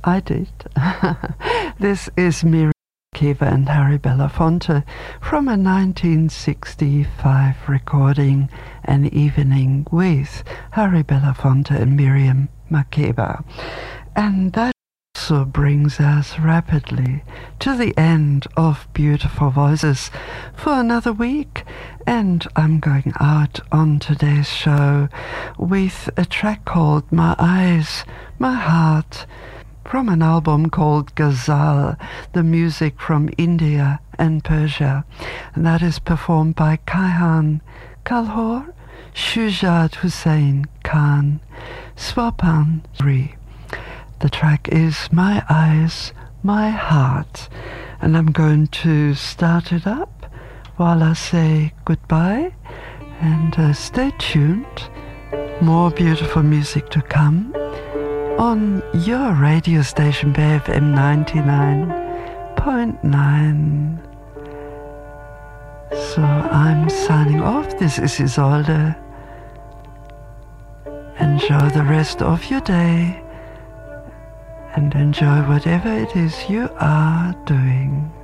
I did. This is Miriam Makeba and Harry Belafonte from a 1965 recording, An Evening with Harry Belafonte and Miriam Makeba. And that also brings us rapidly to the end of Beautiful Voices for another week. And I'm going out on today's show with a track called My Eyes, My Heart, from an album called Ghazal, the music from India and Persia. And that is performed by Kaihan Kalhor, Shujat Hussain Khan, Swapan Sri. The track is My Eyes, My Heart. And I'm going to start it up while I say goodbye. And stay tuned. More beautiful music to come on your radio station, BFM 99.9. So I'm signing off. This is Isolde. Enjoy the rest of your day and enjoy whatever it is you are doing.